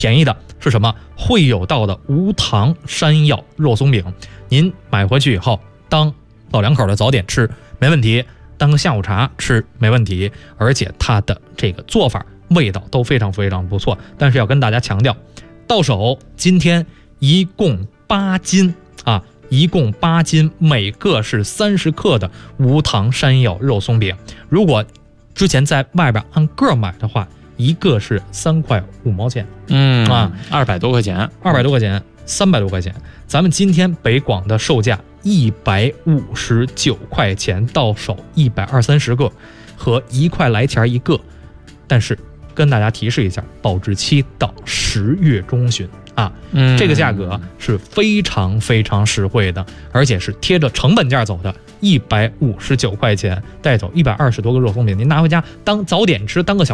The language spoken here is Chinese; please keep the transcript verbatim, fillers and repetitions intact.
便宜的是什么？会有道的无糖山药肉松饼，您买回去以后当老两口的早点吃没问题，当个下午茶吃没问题，而且它的这个做法味道都非常非常不错。但是要跟大家强调，到手今天一共八斤啊，一共八斤，每个是三十克的无糖山药肉松饼。如果之前在外边按个买的话，一个是三块五毛钱， 嗯啊， 二百多块钱， 二百多块钱，三百多块钱。咱们今天北广的售价一百五十九块钱，到手一百二三十个，和一块来钱一个。但是跟大家提示一下，保质期到十月中旬啊， 嗯， 这个价格是非常非常实惠的，而且是贴着成本价走的，一百五十九块钱带走一百二十多个肉松饼，您拿回家当早点吃，当个小